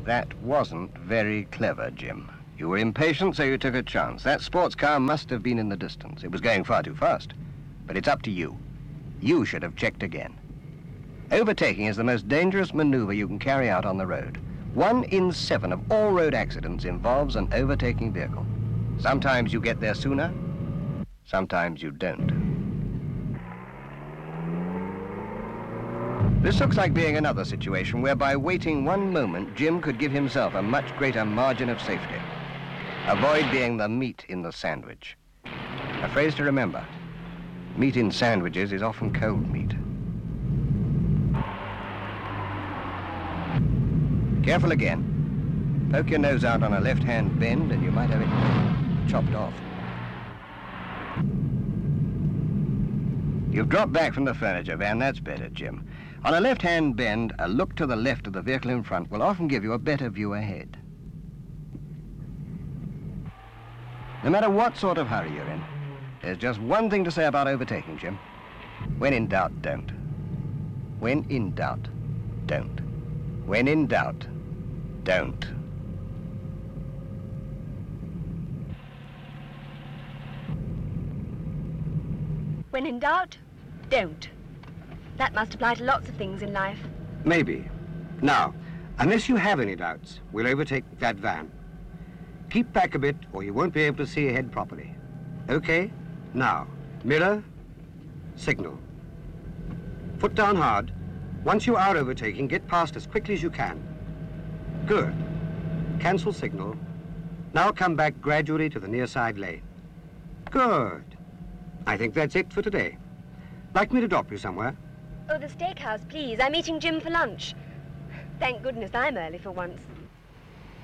That wasn't very clever, Jim. You were impatient, so you took a chance. That sports car must have been in the distance. It was going far too fast. But it's up to you. You should have checked again. Overtaking is the most dangerous maneuver you can carry out on the road. 1 in 7 of all road accidents involves an overtaking vehicle. Sometimes you get there sooner, sometimes you don't. This looks like being another situation where by waiting 1 moment, Jim could give himself a much greater margin of safety. Avoid being the meat in the sandwich. A phrase to remember. Meat in sandwiches is often cold meat. Careful again. Poke your nose out on a left-hand bend and you might have it chopped off. You've dropped back from the furniture van. That's better, Jim. On a left-hand bend, a look to the left of the vehicle in front will often give you a better view ahead. No matter what sort of hurry you're in, there's just one thing to say about overtaking, Jim. When in doubt, don't. When in doubt, don't. When in doubt, don't. When in doubt, don't. That must apply to lots of things in life. Maybe. Now, unless you have any doubts, we'll overtake that van. Keep back a bit or you won't be able to see ahead properly. Okay? Now, mirror, signal. Foot down hard. Once you are overtaking, get past as quickly as you can. Good. Cancel signal. Now come back gradually to the near side lane. Good. I think that's it for today. Like me to drop you somewhere? Oh, the steakhouse, please. I'm meeting Jim for lunch. Thank goodness I'm early for once.